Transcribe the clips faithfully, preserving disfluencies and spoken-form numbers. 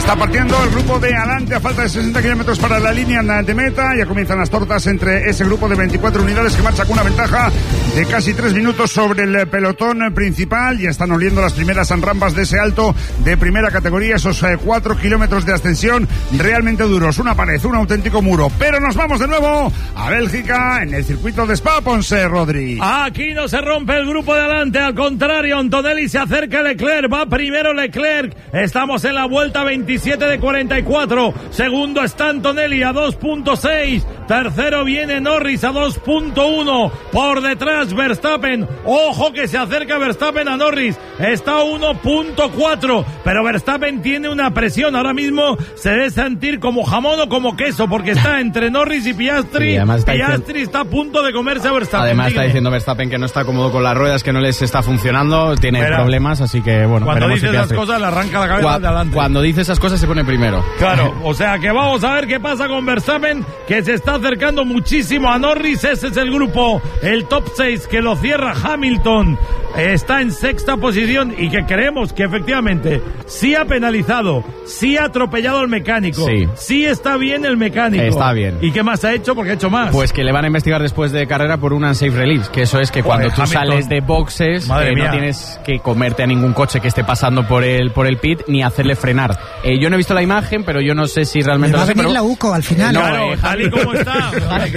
Está partiendo el grupo de adelante a falta de sesenta kilómetros para la línea de meta. Ya comienzan las tortas entre ese grupo de veinticuatro unidades que marcha con una ventaja de casi tres minutos sobre el pelotón principal. Ya están oliendo las primeras rampas de ese alto de primera categoría, esos eh, cuatro kilómetros de ascensión realmente duros. Una pared, un auténtico muro. Pero nos vamos de nuevo a Bélgica en el circuito de Spa, Ponce, Rodri. Aquí no se rompe el grupo de adelante, al contrario, Antonelli se acerca a Leclerc, va primero Leclerc. Estamos en la vuelta veintisiete de cuarenta y cuatro. Segundo está Antonelli a dos punto seis. Tercero viene Norris a dos punto uno. Por detrás Verstappen. Ojo que se acerca Verstappen a Norris. Está a uno punto cuatro. Pero Verstappen tiene una presión. Ahora mismo se debe sentir como jamón o como queso, porque está entre Norris y Piastri. Sí, está Piastri diciendo... está a punto de comerse a Verstappen. Además Dígame. Está diciendo Verstappen que no está cómodo con las ruedas, que no les está funcionando, tiene Pero, problemas, así que bueno. Cuando dice esas cosas le arranca la cabeza Cu- de adelante. Cuando dice esas cosas se pone primero. Claro, o sea que vamos a ver qué pasa con Verstappen, que se está acercando muchísimo a Norris. Ese es el grupo, el top seis que lo cierra Hamilton. Está en sexta posición y que creemos que efectivamente sí ha penalizado, sí ha atropellado al mecánico, sí, sí está bien el mecánico. Está bien. ¿Y qué más ha hecho? Porque ha hecho más. Pues que le van a investigar después de carrera por un unsafe release, que eso es que cuando Joder, tú Hamilton. sales de boxes eh, no tienes que comerte a ningún coche que esté pasando por el por el pit ni hacerle frenar. Eh, yo no he visto la imagen, pero yo no sé si realmente va lo a sé, venir pero... la U C O al final. No, claro, eh, tal y como está.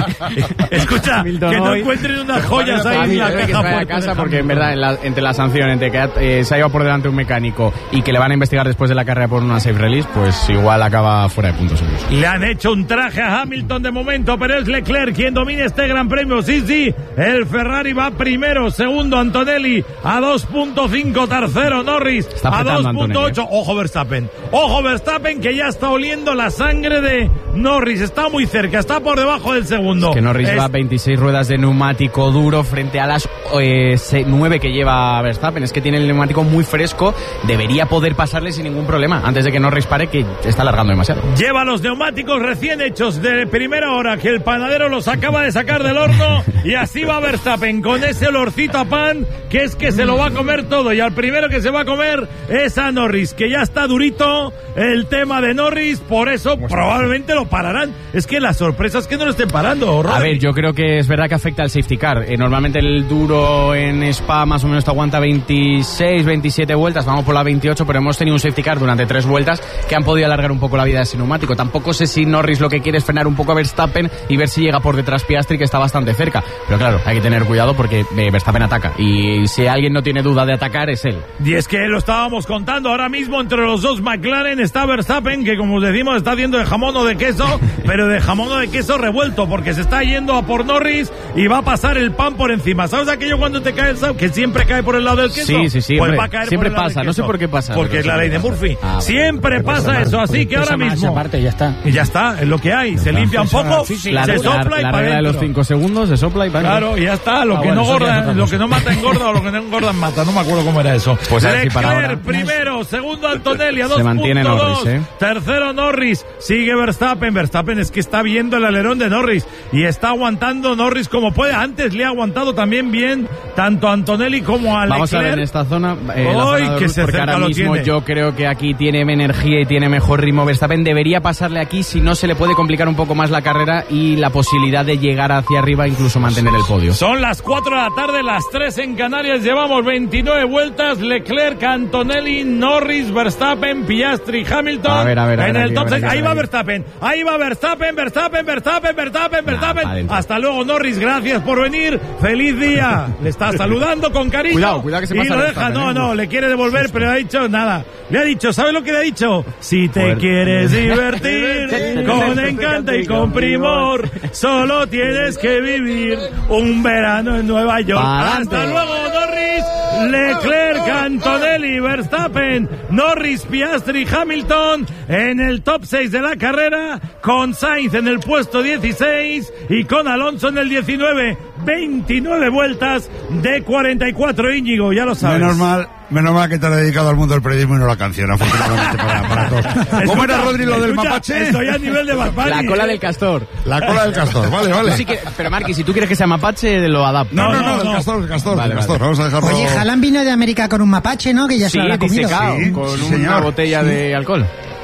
Escucha, Hamilton que no hoy... encuentren unas joyas ahí en la que se caja vaya a casa, porque en verdad en la, entre la sanción, entre que eh, se ha ido por delante un mecánico y que le van a investigar después de la carrera por una safe release, pues igual acaba fuera de puntos seguros. Le han hecho un traje a Hamilton de momento, pero es Leclerc quien domina este gran premio. Sí, sí, el Ferrari va primero, segundo Antonelli a dos punto cinco, tercero Norris a dos punto ocho. Ojo Verstappen, ojo Verstappen que ya está oliendo la sangre de Norris, está muy cerca, está por debajo del segundo. Es que Norris es... va a veintiséis ruedas de neumático duro frente a las eh, nueve que lleva Verstappen. Es que tiene el neumático muy fresco, debería poder pasarle sin ningún problema antes de que Norris pare, que está alargando demasiado. Lleva los neumáticos recién hechos de primera hora, que el panadero los acaba de sacar del horno, y así va Verstappen con ese olorcito a pan, que es que se lo va a comer todo, y al primero que se va a comer es a Norris, que ya está durito el tema de Norris, por eso probablemente lo pararán. Es que la sorpresa es que no lo estén parando, Rodri. A ver, yo creo que es verdad que afecta al safety car. Eh, normalmente el duro en Spa más o menos te aguanta veintiséis, veintisiete vueltas, vamos por la veintiocho, pero hemos tenido un safety car durante tres vueltas que han podido alargar un poco la vida de ese neumático. Tampoco sé si Norris lo que quiere es frenar un poco a Verstappen y ver si llega por detrás Piastri, que está bastante cerca. Pero claro, hay que tener cuidado porque eh, Verstappen ataca, y si alguien no tiene duda de atacar es él. Y es que lo estábamos contando ahora mismo, entre los dos McLaren está Verstappen, que como os decimos está haciendo de jamón o de queso, pero de jamón o de queso revuelto, porque se está yendo a por Norris y va a pasar el pan por encima. ¿Sabes aquello cuando te cae el sal, que siempre cae por el lado del queso? Sí, sí, sí. Pues hombre, va a caer siempre por el lado pasa, del no sé queso. por qué pasa. Porque es la ley de Murphy. Ah, siempre pasa eso, así que ahora mismo... Aparte, ya está. Y ya está, es lo que hay. Se limpia un poco, sí, sí. La, se la, sopla y la para regla de los adentro. cinco segundos, se sopla y para Claro, y ya está. Lo Ah, que bueno, no eso ya es gorda, otra lo cosa. que no mata engorda, o lo que no engorda mata. No me acuerdo cómo era eso. Pues a ver si para ahora Leclerc primero, segundo Antonelli a dos se mantiene punto Norris, dos, ¿eh? tercero Norris, sigue Verstappen. Verstappen es que está viendo el alerón de Norris y está aguantando Norris como puede. Antes le ha aguantado también bien tanto a Antonelli como a Leclerc. Vamos a ver en esta zona, eh, la Ay, zona de que Ruth, se porque cerca ahora lo mismo tiene. yo creo que aquí tiene energía y tiene mejor ritmo Verstappen. Debería pasarle aquí, si no se le puede complicar un poco más la carrera y la posibilidad de llegar hacia arriba, incluso mantener el podio. Son las cuatro de la tarde, las tres en Canarias, llevamos veintinueve vueltas. Leclerc, Antonelli, Norris, Verstappen, Piastri, Hamilton. A ver, a ver, a ver, en el aquí, top a ver, seis. aquí, Ahí a va ver. Verstappen, ahí va Verstappen, Verstappen, Verstappen, Verstappen, Verstappen. adentro. Hasta luego, Norris, gracias por venir. Feliz día. Le está saludando con cariño. Cuidado, cuidado que se y pasa lo deja, Verstappen, no, ¿eh? no, le quiere devolver, pero ha dicho nada. Le ha dicho, ¿sabes lo que le ha dicho? Si te Joder. quieres divertir con encanto y con primor, solo tienes que vivir un verano en Nueva York. Pa'lante. Hasta luego, Norris, Leclerc, Antonelli, Verstappen, Norris, Piastri, Hamilton en el top seis de la carrera, con Sainz en el puesto dieciséis y con Alonso en el diecinueve. veintinueve vueltas de cuarenta y cuatro, Íñigo, ya lo sabes. Menos mal, menos mal que te has dedicado al mundo del periodismo y no la canción, afortunadamente para, para todos. ¿Cómo era, Rodri, lo del Escucha, mapache? Estoy a nivel de Bad Bunny. La cola del castor. La cola del castor, vale, vale. Sí que, pero Marqui, si tú quieres que sea mapache, lo adapto. No, no, No, no, no, del no. castor, del castor, Vale, del castor. vale. Vamos a dejarlo. Oye, Haaland vino de América con un mapache, ¿no? Que ya se Sí, lo habrá comido. disecado, Sí, con sí, una señor. botella de alcohol.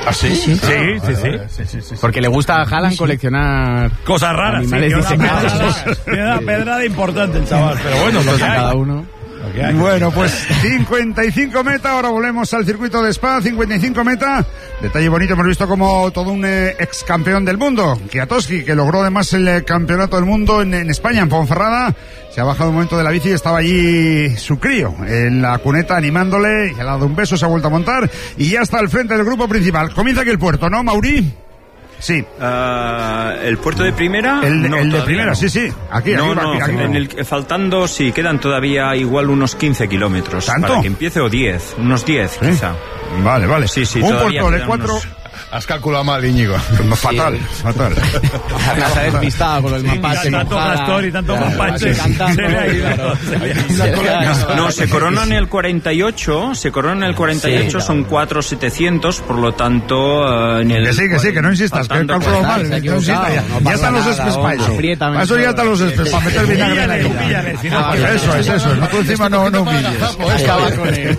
¿Ah, sí? Sí, sí, ah, sí, sí. Vale, sí, sí, sí. Porque le gusta a Haaland coleccionar cosas raras. animales Sí, disecados. tiene una pedrada importante el chaval, pero bueno, lo que hay. cada uno. Bueno, pues cincuenta y cinco meta, ahora volvemos al circuito de Spa, cincuenta y cinco meta. Detalle bonito, hemos visto como todo un eh, ex campeón del mundo, Kwiatkowski, que logró además el eh, campeonato del mundo en, en España, en Ponferrada. Se ha bajado un momento de la bici y estaba allí su crío en la cuneta animándole, y le ha dado un beso, se ha vuelto a montar y ya está al frente del grupo principal. Comienza aquí el puerto, ¿no, Mauri? Sí. Uh, ¿El puerto de primera? El, no, el de primera, no. sí, sí. Aquí, no, arriba, no, aquí, aquí, en el, faltando, sí, quedan todavía igual unos quince kilómetros. ¿Tanto? Para que empiece, o diez, unos diez, ¿Eh? quizá. Vale, vale. Sí, sí, un todavía puerto de quedan cuatro... unos... Has calculado mal, Íñigo. Fatal, fatal. Se ha despistado con el mapache. Tanto pastor y tanto mapache. Cantando. Se le ha ido. No, se coronan el cuarenta y ocho, se coronan el cuarenta y ocho, Sí, son cuatro mil setecientos, por lo tanto, uh, en el... Que sí, que sí, que no insistas, que he faltando calculado mal. se ha Que no insistas, ya, equivocado, no ya pasa están los nada, espes para eso. apriétame Para eso ya están los espes, para meter vinagre en la Píllale, herida. píllale, si no, Ah, pues- Eso es, eso es. No, tú encima no, no humilles. Estaba con él.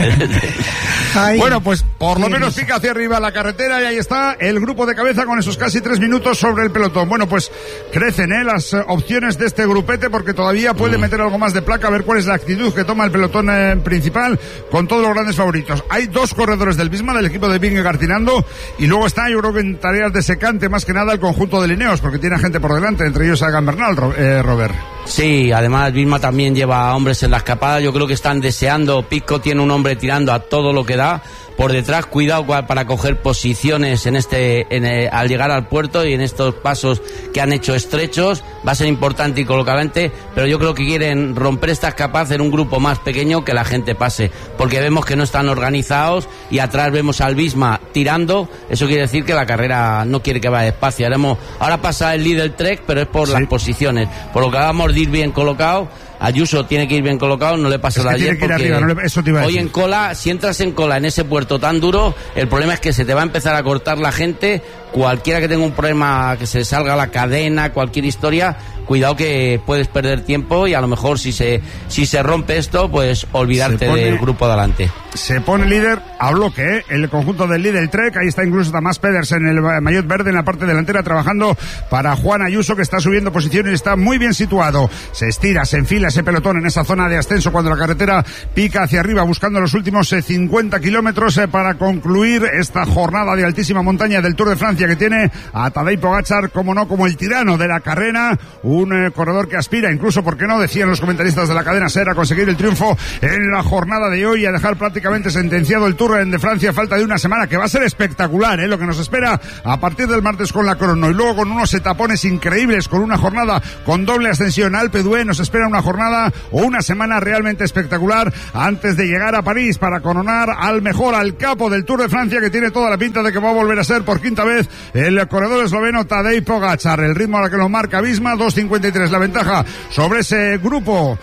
Bueno, pues por lo menos pica hacia arriba la carretera y ahí está el grupo de cabeza con esos casi tres minutos sobre el pelotón. Bueno, pues crecen ¿eh? las eh, opciones de este grupete porque todavía puede meter algo más de placa, a ver cuál es la actitud que toma el pelotón eh, principal con todos los grandes favoritos. Hay dos corredores del Visma, del equipo de Vingegaard tirando, y luego está, yo creo que en tareas de secante más que nada el conjunto de Lineos, porque tiene gente por delante, entre ellos a Gambernal, Ro- eh, Robert. Sí, además Visma también lleva hombres en la escapada, yo creo que están deseando, Pisco tiene un hombre tirando a todo lo que da, por detrás, cuidado para coger posiciones en este, en el, al llegar al puerto y en estos pasos que han hecho estrechos, va a ser importante y colocadamente, pero yo creo que quieren romper esta escapada, hacer un grupo más pequeño que la gente pase, porque vemos que no están organizados y atrás vemos al Visma tirando, eso quiere decir que la carrera no quiere que vaya despacio, haremos, ahora pasa el líder Trek, pero es por Sí. las posiciones, por lo que vamos de ir bien colocados. Ayuso tiene que ir bien colocado, no le pasa Es que de tiene ayer que ir porque arriba, no le- eso te iba a hoy decir. en cola, si entras en cola en ese puerto tan duro, el problema es que se te va a empezar a cortar la gente, cualquiera que tenga un problema, que se salga la cadena, cualquier historia, cuidado que puedes perder tiempo y a lo mejor si se si se rompe esto, pues olvidarte Se pone- del grupo de adelante. Se pone líder a bloque, ¿eh? El conjunto del líder Trek, ahí está incluso Tomás Pedersen en el maillot verde en la parte delantera trabajando para Juan Ayuso, que está subiendo posiciones y está muy bien situado. Se estira, se enfila ese pelotón en esa zona de ascenso cuando la carretera pica hacia arriba buscando los últimos eh, cincuenta kilómetros eh, para concluir esta jornada de altísima montaña del Tour de Francia que tiene a Tadej Pogačar, como no, como el tirano de la carrera, un eh, corredor que aspira, incluso, ¿por qué no?, decían los comentaristas de la cadena SER, a conseguir el triunfo en la jornada de hoy y a dejar prácticamente sentenciado el Tour de Francia a falta de una semana, que va a ser espectacular, ¿eh? Lo que nos espera a partir del martes con la crono y luego con unos etapones increíbles, con una jornada con doble ascensión Alpe d'Huez, nos espera una jornada o una semana realmente espectacular antes de llegar a París para coronar al mejor, al capo del Tour de Francia, que tiene toda la pinta de que va a volver a ser por quinta vez el corredor esloveno Tadej Pogačar. El ritmo a la que lo marca Visma, dos cincuenta y tres la ventaja sobre ese grupo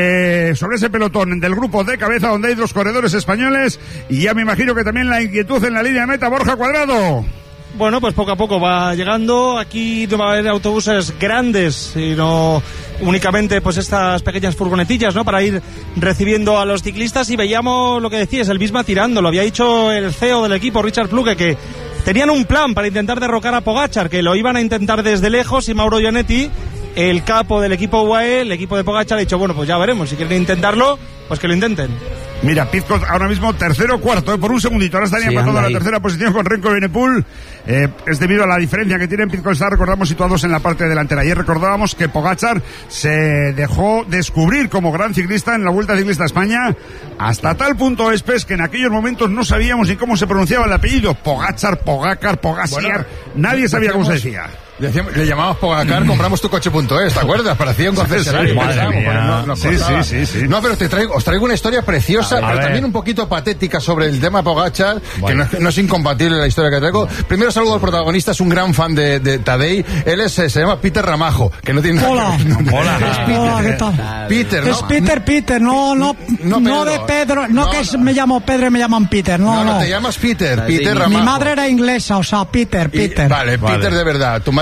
de sobre ese pelotón del grupo de cabeza donde hay dos corredores españoles, y ya me imagino que también la inquietud en la línea de meta. Borja Cuadrado. Bueno, pues poco a poco va llegando. Aquí no va a haber autobuses grandes, sino únicamente pues estas pequeñas furgonetillas, ¿no?, para ir recibiendo a los ciclistas. Y veíamos lo que decías, el Visma tirando. Lo había dicho el C E O del equipo, Richard Fluke, que tenían un plan para intentar derrocar a Pogačar, que lo iban a intentar desde lejos, y Mauro Gianetti, el capo del equipo U A E, el equipo de Pogačar, ha dicho, bueno, pues ya veremos, si quieren intentarlo, pues que lo intenten. Mira, Pizco ahora mismo tercero cuarto, ¿eh? Por un segundito. Ahora estaría Sí, empatado en la ahí. tercera posición con Renko Evenepoel. Eh, es debido a la diferencia que tienen. Pizco está, recordamos, situados en la parte delantera. Ayer recordábamos que Pogačar se dejó descubrir como gran ciclista en la Vuelta Ciclista a España, hasta tal punto, Espes, que en aquellos momentos no sabíamos ni cómo se pronunciaba el apellido. Pogačar, Pogacar, Pogasiar. Bueno, Nadie sabía cómo se decía. Decíamos- le llamábamos Pogacar, compramos tu coche punto es, ¿te acuerdas? Parecía un concesionario. Sí, sí, pensábamos, madre porque mía. no- nos Sí, costaba. sí, sí, sí. No, pero te traigo, os traigo una historia preciosa, A pero ver. también un poquito patética sobre el tema Pogačar, que Bueno. no, es- no es incompatible la historia que traigo. Primero saludo al protagonista, es un gran fan de, de Tadej. Él es, eh, se llama Peter Ramajo, que no tiene nada Hola. que ver. Hola. Es Peter. Hola, ¿qué tal? Peter, ¿no? Es Peter, Peter, no, no, No, no, Pedro. de Pedro, no, No, que es- no. me llamo Pedro y me llaman Peter, no, No, no. no, te llamas Peter, Sí, Peter mi Ramajo. Mi madre era inglesa, o sea, Peter, Y- Peter. vale, Vale. Peter de verdad. Tu madre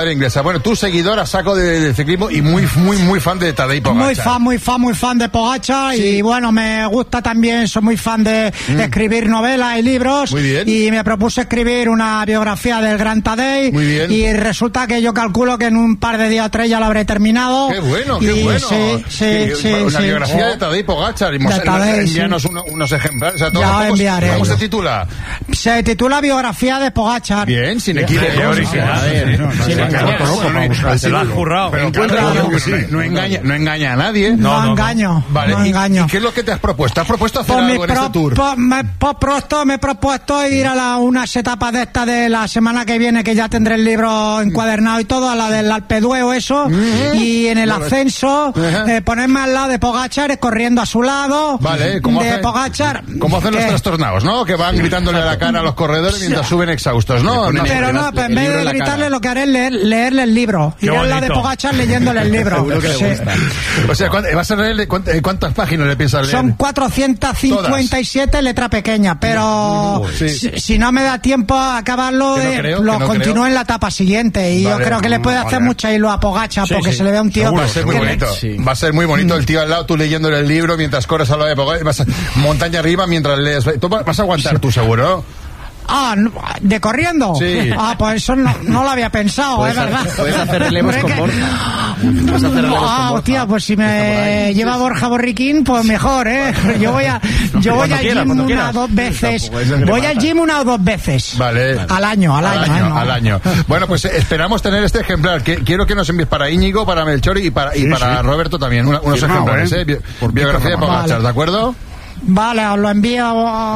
madre inglesa. Bueno, tú seguidor a saco de, de ciclismo y muy, muy, muy fan de Tadej Pogačar. Muy fan, muy fan, muy fan de Pogačar Sí. y bueno, me gusta también, soy muy fan de Mm. escribir novelas y libros. Muy bien. Y me propuse escribir una biografía del gran Tadej. Muy bien. Y resulta que yo calculo que en un par de días o tres ya lo habré terminado. Qué bueno, y qué bueno. Sí, sí, Que- sí. Una sí. biografía de Tadej Pogačar. Y De mos- Tadej, envíanos sí. uno- unos ejemplares a todos. Ya ¿Cómo, enviaré. ¿Cómo se titula? Se titula Biografía de Pogačar. Bien, sin equívoco. Qué original. Sí, no, no, Sin sí, engañar. claro, Bueno, no, no, se lo has currado. Pero Encuentra claro, algo no, que sí. no engaña, no engaña a nadie. No, No, no, no. engaño, Vale, no ¿y, engaño. y qué es lo que te has propuesto? ¿Has propuesto hacer Pues, mi algo en pro- este tour? po- me, po- pronto me he propuesto ir a la, unas etapas de esta de la semana que viene, que ya tendré el libro encuadernado y todo, a la del Alpe d'Huez eso, y en el ascenso Ajá. eh, ponerme al lado de Pogačar, corriendo a su lado, Vale, ¿cómo de hace- Pogačar. Como hacen los ¿Qué? trastornados, ¿no? Que van gritándole a la cara a los corredores mientras suben exhaustos, ¿no? No. Pero no, pues en el vez libro de en la gritarle, cara. lo que haré es leer, leerle el libro. Qué Iré al lado de bonito. Pogačar leyéndole el libro. Seguro que le Sí. gusta. O sea, ¿cuánto- ¿vas a leerle cuánt- eh, cuántas páginas le piensas leer? Son cuatrocientas cincuenta y siete letra pequeña, pero Sí. si, si no me da tiempo a acabarlo, Que no eh, creo, lo que no continúo creo. en la etapa siguiente. Y Vale. yo creo que le puede hacer Vale. mucha hilo a Pogačar, porque sí. se le ve a un tío Va a ser muy que le- bonito. Sí. Va a ser muy bonito el tío al lado, tú leyéndole el libro mientras corres al lado de Pogačar, vas a, montaña arriba mientras lees. Tú va- vas a aguantar tú seguro. Ah, no, ¿de corriendo? Sí. Ah, pues eso no, no lo había pensado, es verdad. Puedes hacer relevos Hombre, con que- Borja. Puedes hacer relevos con Ah, Borja. hostia, pues si me lleva Borja Borriquín, pues mejor, ¿eh? Yo voy a, yo voy Cuando al quieras, gym cuando una o quieras. dos veces. Tampoco es el Voy que al pasa. gym una o dos veces. Vale. Al año, al año, Al ¿eh? año, No. al año. Bueno, pues eh, esperamos tener este ejemplar. Que, quiero que nos envíes para Íñigo, para Melchor y para, y Sí, para sí. Roberto también una- unos Firmado, ejemplares, ¿eh? ¿eh? Bi- Por biografía de Peter Pogačar, Vale. ¿de acuerdo? Vale, os lo envío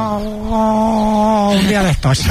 oh, un día de estos.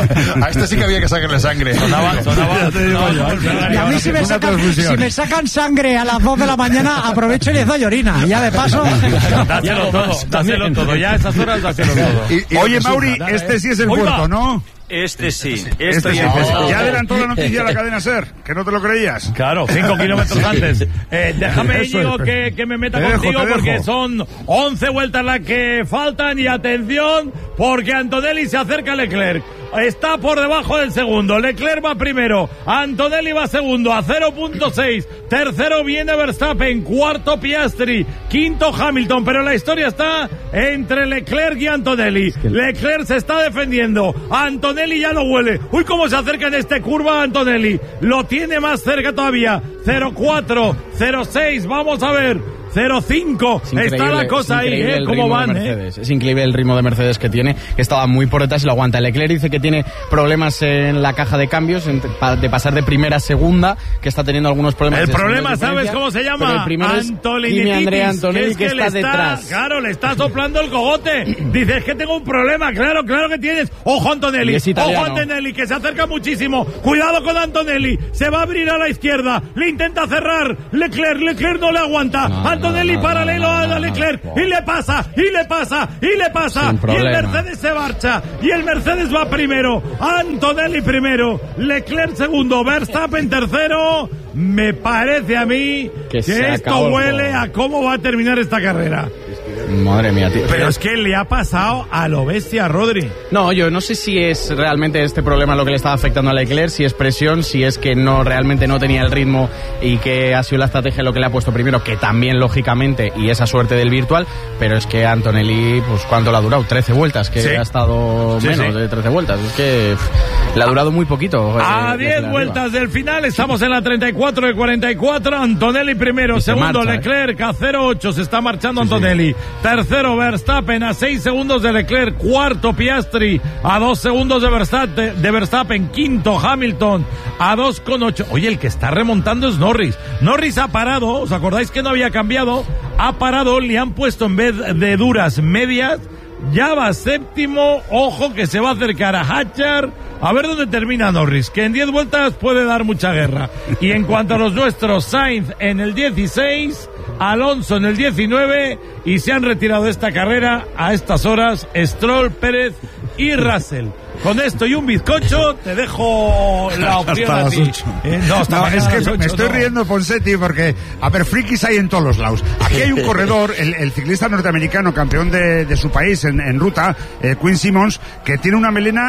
A este sí que había que sacarle sangre. Sonaba, sonaba, Ya te digo yo. Y a mí si me, Una sacan, transfusión. si me sacan sangre a las dos de la mañana, aprovecho y les doy orina. Y ya de paso... Dáselo todo, dáselo todo. Ya a esas horas, dáselo todo. Y- y Oye, resulta- Mauri, este sí es el Oiga. puerto, ¿no? Este sí, este, Este sí. sí. Ya adelantó la noticia a la cadena SER, que no te lo creías. Claro, cinco kilómetros antes. Eh, déjame, Eso Íñigo, es. que, que me meta Te dejo, contigo te porque dejo. son once vueltas las que faltan y atención porque Antonelli se acerca a Leclerc. Está por debajo del segundo. Leclerc va primero. Antonelli va segundo a cero punto seis. Tercero viene Verstappen. Cuarto Piastri. Quinto Hamilton. Pero la historia está entre Leclerc y Antonelli. Leclerc se está defendiendo. Antonelli ya lo huele. Uy, cómo se acerca en este curva Antonelli. Lo tiene más cerca todavía. cero cuatro, cero seis. Vamos a ver. cero cinco. Es Está increíble, la cosa es ahí, increíble ¿eh? el ¿Cómo ritmo de van, eh? Mercedes. Es increíble el ritmo de Mercedes que tiene, que estaba muy por detrás y lo aguanta. Leclerc dice que tiene problemas en la caja de cambios, en- pa- de pasar de primera a segunda, que está teniendo algunos problemas. El de problema, segundos de ¿sabes diferencia, cómo se pero llama? el primero es Antolinitis, Kimi Andrea Antonelli, es que, le está detrás. Claro, le está soplando el cogote. Dices que tengo un problema. Claro, claro que tienes. Ojo Antonelli. Y es italiano. Ojo Antonelli, que se acerca muchísimo. Cuidado con Antonelli. Se va a abrir a la izquierda. Le intenta cerrar. Leclerc, Leclerc no le aguanta. No, Antonelli no, no, paralelo no, no, a no, Leclerc. no. Y le pasa, y le pasa, y le pasa. Sin Y el problema. Mercedes se marcha. Y el Mercedes va primero. Antonelli primero. Leclerc segundo. Verstappen tercero. Me parece a mí Que que, se esto acabó el huele juego. a cómo va a terminar esta carrera. Madre mía, tío. Pero es que le ha pasado a lo bestia a Rodri. No, yo no sé si es realmente este problema lo que le estaba afectando a Leclerc, si es presión, si es que no realmente no tenía el ritmo y que ha sido la estrategia lo que le ha puesto primero, que también lógicamente, y esa suerte del virtual, pero es que Antonelli, pues ¿cuánto le ha durado? trece vueltas, que Sí. ha estado Sí, menos sí. de trece vueltas, es que pff, le ha durado muy poquito. eh, A desde diez arriba. vueltas del final, estamos en la treinta y cuatro de cuarenta y cuatro. Antonelli primero, Y se segundo marcha, Leclerc a cero ocho, se está marchando Antonelli. Tercero Verstappen a seis segundos de Leclerc. Cuarto Piastri a dos segundos de Verstappen. De Verstappen. Quinto Hamilton a dos con ocho. Oye, el que está remontando es Norris. Norris ha parado, ¿os acordáis que no había cambiado? Ha parado, le han puesto en vez de duras medias. Ya va séptimo, ojo que se va a acercar a Hatchar. A ver dónde termina Norris, que en diez vueltas puede dar mucha guerra. Y en cuanto a los nuestros, Sainz en el dieciséis, Alonso en el diecinueve, y se han retirado de esta carrera a estas horas Stroll, Pérez y Russell. Con esto y un bizcocho te dejo la opción Hasta a las ti. ocho. Eh, no, hasta No, mañana es a que las ocho, me estoy no. riendo, Ponsetti, porque, a ver, frikis hay en todos los lados. Aquí hay un corredor, el, el ciclista norteamericano, campeón de, de su país en, en ruta, eh, Quinn Simmons, que tiene una melena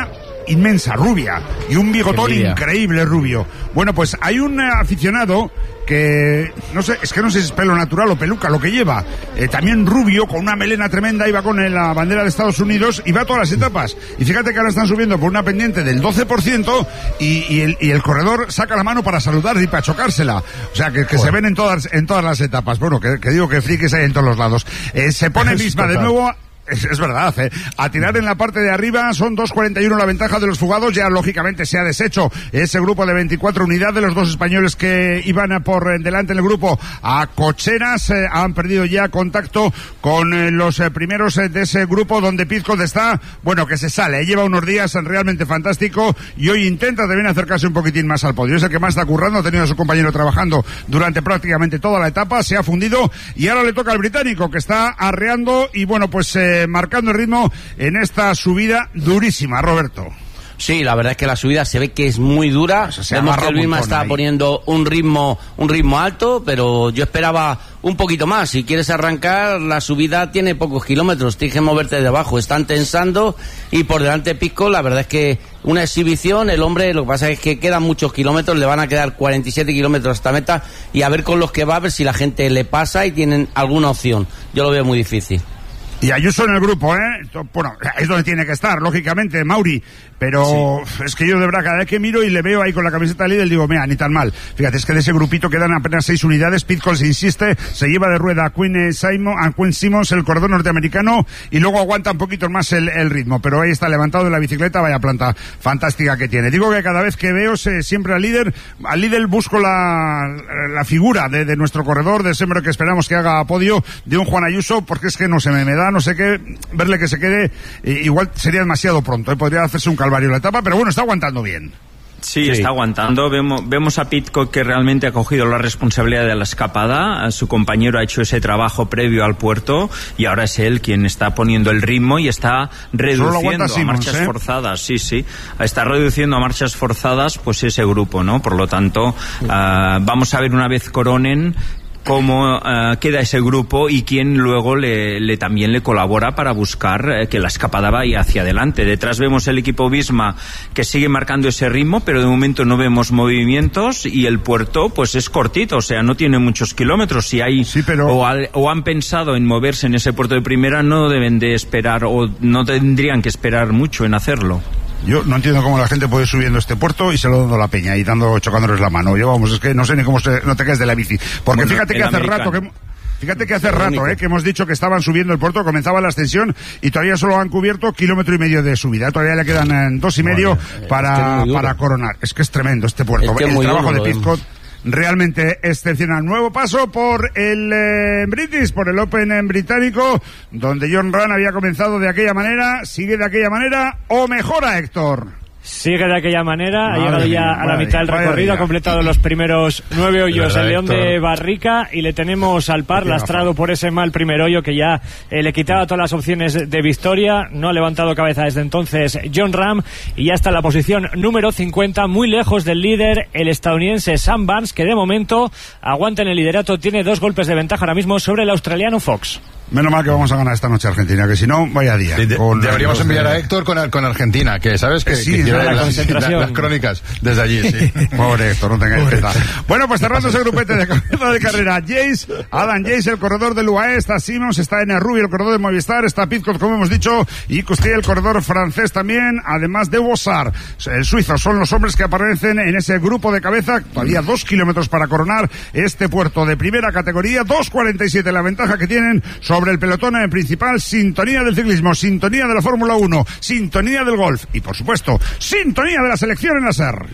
inmensa, rubia, y un bigotón Qué increíble rubio. Bueno, pues hay un aficionado que, no sé, es que no sé si es pelo natural o peluca lo que lleva, eh, también rubio, con una melena tremenda, iba con la bandera de Estados Unidos y va a todas las etapas. Y fíjate que ahora están subiendo por una pendiente del doce por ciento y, y, el, y el corredor saca la mano para saludar y para chocársela. O sea, que, que se ven en todas, en todas las etapas. Bueno, que, que digo que frikis hay en todos los lados. Eh, se pone misma de nuevo. Es, es verdad, ¿eh? A tirar en la parte de arriba son dos cuarenta y uno la ventaja de los fugados, ya lógicamente se ha deshecho ese grupo de veinticuatro unidades, los dos españoles que iban por delante en el grupo a cocheras eh, han perdido ya contacto con eh, los eh, primeros eh, de ese grupo donde Pizcot está, bueno, que se sale, lleva unos días realmente fantástico y hoy intenta también acercarse un poquitín más al podio, es el que más está currando, ha tenido a su compañero trabajando durante prácticamente toda la etapa, se ha fundido y ahora le toca al británico que está arreando y bueno, pues eh, marcando el ritmo en esta subida durísima, Roberto. Sí, la verdad es que la subida se ve que es muy dura. Vemos que el Luisma está ahí poniendo un ritmo, un ritmo alto, pero yo esperaba un poquito más. Si quieres arrancar, la subida tiene pocos kilómetros, tienes que moverte de abajo. Están tensando y por delante Pizcot, la verdad es que una exhibición, el hombre, lo que pasa es que quedan muchos kilómetros, le van a quedar cuarenta y siete kilómetros hasta meta y a ver con los que va, a ver si la gente le pasa y tienen alguna opción. Yo lo veo muy difícil. Y Ayuso en el grupo, ¿eh? Bueno, es donde tiene que estar, lógicamente, Mauri. Pero sí, es que yo de verdad, cada vez que miro y le veo ahí con la camiseta de líder, digo, mira, ni tan mal. Fíjate, es que de ese grupito quedan apenas seis unidades. Pizcot se insiste, se lleva de rueda a Quinn, Simon, a Quinn Simmons, el corredor norteamericano, y luego aguanta un poquito más el, el ritmo. Pero ahí está levantado de la bicicleta, vaya planta fantástica que tiene. Digo que cada vez que veo se, siempre al líder, al líder busco la, la figura de, de nuestro corredor, de ese hombre que esperamos que haga podio, de un Juan Ayuso, porque es que no se me, me da, no sé qué, verle que se quede, eh, igual sería demasiado pronto, ¿eh? Podría hacerse un calvario la etapa, pero bueno, está aguantando bien. Sí, sí, está aguantando. Vemos, vemos a Pizcot que realmente ha cogido la responsabilidad de la escapada. Su compañero ha hecho ese trabajo previo al puerto y ahora es él quien está poniendo el ritmo y está reduciendo a Simmons, marchas ¿eh? forzadas. Sí, sí. Está reduciendo a marchas forzadas pues ese grupo, ¿no? Por lo tanto, uh, vamos a ver una vez coronen cómo uh, queda ese grupo y quién luego le, le también le colabora para buscar uh, que la escapada vaya hacia adelante. Detrás vemos el equipo Visma que sigue marcando ese ritmo, pero de momento no vemos movimientos y el puerto pues es cortito, o sea, no tiene muchos kilómetros. Si hay sí, pero... o, al, o han pensado en moverse en ese puerto de primera, no deben de esperar o no tendrían que esperar mucho en hacerlo. Yo no entiendo cómo la gente puede ir subiendo este puerto y se lo dando la peña y dando, chocándoles la mano. Yo, vamos, es que no sé ni cómo se, no te caes de la bici. Porque bueno, fíjate que hace americano. rato que... Fíjate que hace rato, eh, que hemos dicho que estaban subiendo el puerto, comenzaba la ascensión y todavía solo han cubierto kilómetro y medio de subida. Todavía le quedan eh, dos y medio bueno, para, es que para coronar. Es que es tremendo este puerto. Es que el trabajo duro, de Pizcot realmente excepcional. Nuevo paso por el eh, British, por el Open en británico, donde Jon Rahm había comenzado de aquella manera, sigue de aquella manera o mejora, Héctor. Sigue de aquella manera, madre ha llegado ya mía, a la mitad del recorrido, ha completado los primeros nueve hoyos el León de Barrica y le tenemos al par, lastrado por ese mal primer hoyo que ya eh, le quitaba todas las opciones de victoria. No ha levantado cabeza desde entonces Jon Rahm y ya está en la posición número cincuenta, muy lejos del líder, el estadounidense Sam Burns, que de momento aguanta en el liderato, tiene dos golpes de ventaja ahora mismo sobre el australiano Fox. Menos mal que vamos a ganar esta noche Argentina, que si no, vaya día. Sí, de, con deberíamos los, enviar eh, a Héctor con, con Argentina, que sabes que, sí, que quiere la las, concentración. las crónicas desde allí, sí. Pobre Héctor, no tengáis pena. Bueno, pues cerrando ese grupete de cabeza de carrera, Jace, Adam Jace, el corredor del U A E, está Simmons, está en Rubio, el corredor de Movistar, está Pizcot, como hemos dicho, y Costier, el corredor francés también, además de Bossard. El suizo son los hombres que aparecen en ese grupo de cabeza, todavía dos kilómetros para coronar este puerto de primera categoría, dos cuarenta y siete la ventaja que tienen sobre el pelotón principal. Sintonía del ciclismo, sintonía de la Fórmula uno, sintonía del golf y, por supuesto, sintonía de la selección en la S E R.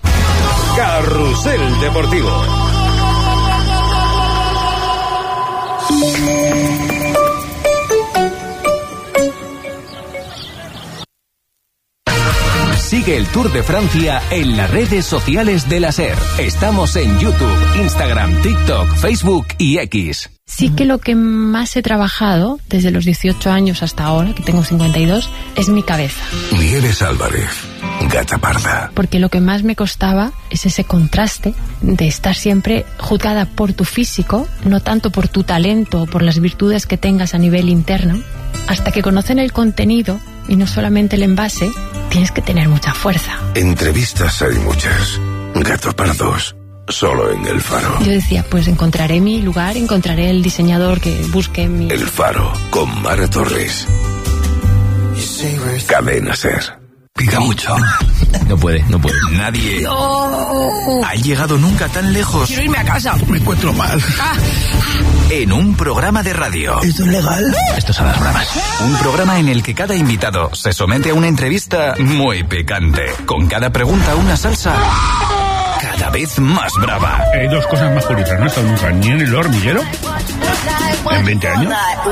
Carrusel Deportivo. Sigue el Tour de Francia en las redes sociales de la S E R. Estamos en YouTube, Instagram, TikTok, Facebook y X. Sí que lo que más he trabajado desde los dieciocho años hasta ahora, que tengo cincuenta y dos, es mi cabeza. Nieves Álvarez, gata parda. Porque lo que más me costaba es ese contraste de estar siempre juzgada por tu físico, no tanto por tu talento o por las virtudes que tengas a nivel interno, hasta que conocen el contenido y no solamente el envase, tienes que tener mucha fuerza. Entrevistas hay muchas. Gato para dos. Solo en El Faro. Yo decía, pues encontraré mi lugar, encontraré el diseñador que busque mi... El Faro, con Mara Torres. Cadena SER. Pica mucho. No puede, no puede. Nadie No. ha llegado nunca tan lejos. Quiero irme a casa. Me encuentro mal. Ah. En un programa de radio. ¿Esto es legal? Esto es a las bravas. Un programa en el que cada invitado se somete a una entrevista muy picante. Con cada pregunta una salsa cada vez más brava. Hay dos cosas más curiosas. No he estado nunca ni en el hormiguero en veinte años.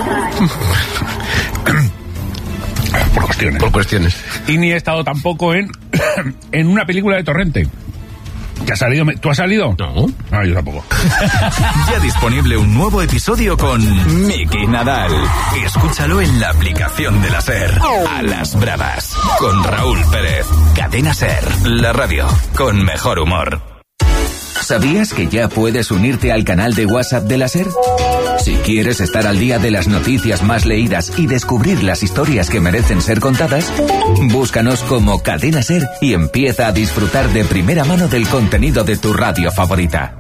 Por cuestiones. Por cuestiones. Y ni he estado tampoco en, en una película de Torrente. ¿Que ha salido? ¿Tú has salido? No. No, yo tampoco. Ya disponible un nuevo episodio con Miki Nadal. Escúchalo en la aplicación de la SER. A las bravas. Con Raúl Pérez. Cadena SER. La radio con mejor humor. ¿Sabías que ya puedes unirte al canal de WhatsApp de la SER? Si quieres estar al día de las noticias más leídas y descubrir las historias que merecen ser contadas, búscanos como Cadena SER y empieza a disfrutar de primera mano del contenido de tu radio favorita.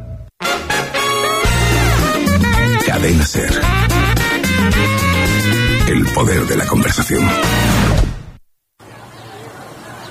Cadena SER. El poder de la conversación.